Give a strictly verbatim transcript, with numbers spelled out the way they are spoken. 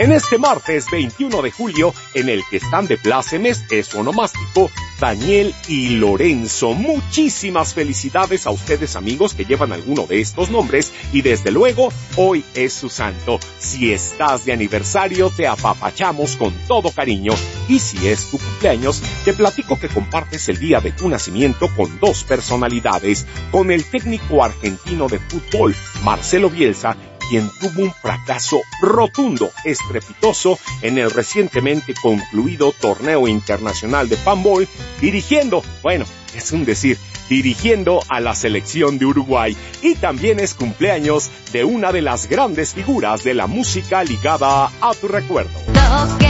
En este martes veintiuno de julio, en el que están de plácemes, es onomástico, Daniel y Lorenzo. Muchísimas felicidades a ustedes, amigos, que llevan alguno de estos nombres, y desde luego, hoy es su santo. Si estás de aniversario, te apapachamos con todo cariño, y si es tu cumpleaños, te platico que compartes el día de tu nacimiento con dos personalidades, con el técnico argentino de fútbol, Marcelo Bielsa, quien tuvo un fracaso rotundo, estrepitoso, en el recientemente concluido torneo internacional de handball, dirigiendo, bueno, es un decir, dirigiendo a la selección de Uruguay. Y también es cumpleaños de una de las grandes figuras de la música ligada a tu recuerdo.